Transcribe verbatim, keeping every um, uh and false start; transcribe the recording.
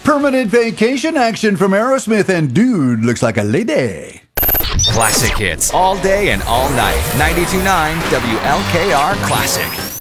Permanent vacation action from Aerosmith and Dude Looks Like a Lady. Classic hits all day and all night. ninety-two point nine W L K R Classic.